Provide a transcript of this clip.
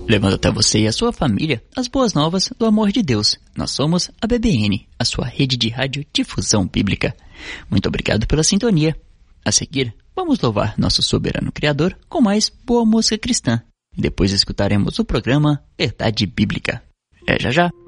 levando até você e a sua família as boas novas do amor de Deus. Nós somos a BBN, a sua rede de radiodifusão bíblica. Muito obrigado pela sintonia. A seguir, vamos louvar nosso soberano Criador com mais boa música cristã. E depois escutaremos o programa Verdade Bíblica. É já já!